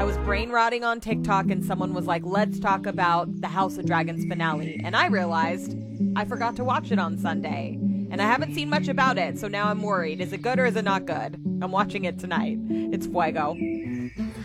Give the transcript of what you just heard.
was brain rotting on TikTok and someone was like, let's talk about the House of Dragons finale. And I realized I forgot to watch it on Sunday. And I haven't seen much about it, so now I'm worried. Is it good or is it not good? I'm watching it tonight. It's Fuego.